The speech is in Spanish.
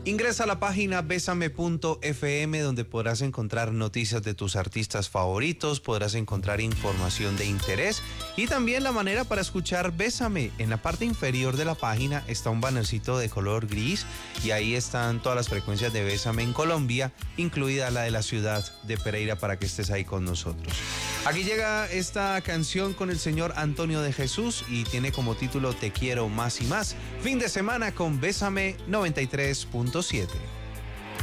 Ingresa a la página besame.fm, donde podrás encontrar noticias de tus artistas favoritos, podrás encontrar información de interés y también la manera para escuchar Bésame. En la parte inferior de la página está un bannercito de color gris y ahí están todas las frecuencias de Bésame en Colombia, incluida la de la ciudad de Pereira, para que estés ahí con nosotros. Aquí llega esta canción con el señor Antonio de Jesús y tiene como título Te quiero más y más. Fin de semana con Bésame 93.7.